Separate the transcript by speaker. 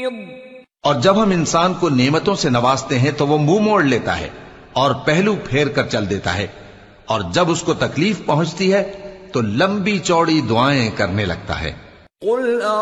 Speaker 1: और जब हम इंसान को नेमतों से नवाजते हैं तो वो मुंह मोड़ लेता है और पहलू फेर कर चल देता है, और जब उसको तकलीफ पहुंचती है तो लंबी चौड़ी दुआएं करने लगता है।